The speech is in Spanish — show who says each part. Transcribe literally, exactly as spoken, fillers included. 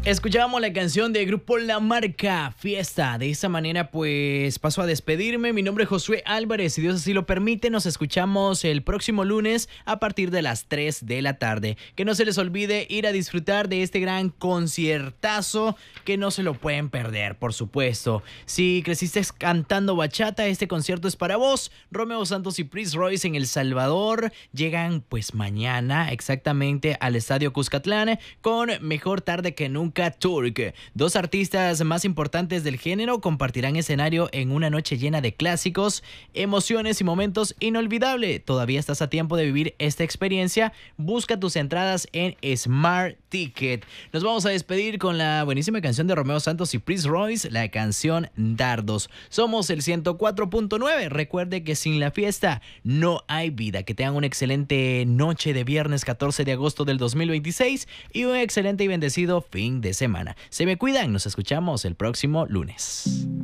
Speaker 1: Escuchábamos la canción de Grupo La Marca, Fiesta. De esta manera pues paso a despedirme. Mi nombre es Josué Álvarez. Si Dios así lo permite, nos escuchamos el próximo lunes a partir de las tres de la tarde. Que no se les olvide ir a disfrutar de este gran conciertazo, que no se lo pueden perder, por supuesto. Si creciste cantando bachata, este concierto es para vos. Romeo Santos y Prince Royce en El Salvador llegan pues mañana exactamente al Estadio Cuscatlán con Mejor Tarde que Nunca Turk. Dos artistas más importantes del género compartirán escenario en una noche llena de clásicos, emociones y momentos inolvidables. Todavía estás a tiempo de vivir esta experiencia. Busca tus entradas en Smart Ticket. Nos vamos a despedir con la buenísima canción de Romeo Santos y Prince Royce, la canción Dardos. Somos el ciento cuatro punto nueve. Recuerde que sin la fiesta no hay vida. Que tengan una excelente noche de viernes catorce de agosto del dos mil veintiséis y un excelente y bendecido fin de semana. Se me cuidan, nos escuchamos el próximo lunes.